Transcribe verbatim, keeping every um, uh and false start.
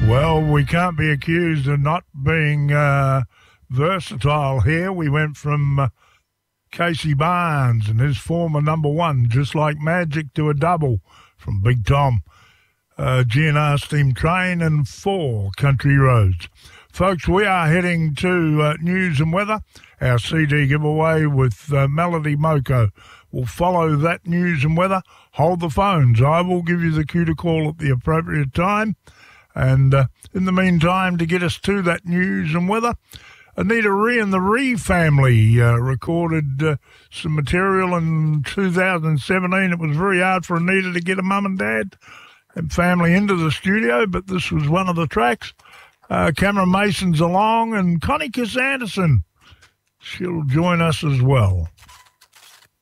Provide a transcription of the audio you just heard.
Well, we can't be accused of not being uh, versatile here. We went from uh, Casey Barnes and his former number one, Just Like Magic, to a double from Big Tom, uh, G and R Steam Train, and four Country Roads. Folks, we are heading to uh, news and weather. Our C D giveaway with uh, Melody Moko will follow that news and weather. Hold the phones. I will give you the cue to call at the appropriate time. And uh, in the meantime, to get us to that news and weather, Anita Ree and the Ree family uh, recorded uh, some material in two thousand seventeen. It was very hard for Anita to get her mum and dad and family into the studio, but this was one of the tracks. Uh, Cameron Mason's along, and Connie Kiss Anderson, she'll join us as well.